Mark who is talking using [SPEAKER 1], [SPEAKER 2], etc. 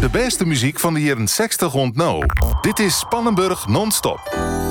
[SPEAKER 1] De beste muziek van de jaren 60 ontno. Dit is Spannenburg non-stop.